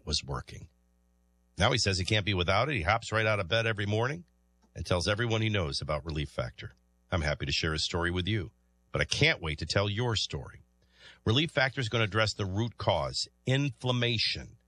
was working. Now he says he can't be without it. He hops right out of bed every morning and tells everyone he knows about Relief Factor. I'm happy to share his story with you, but I can't wait to tell your story. Relief Factor is going to address the root cause, inflammation.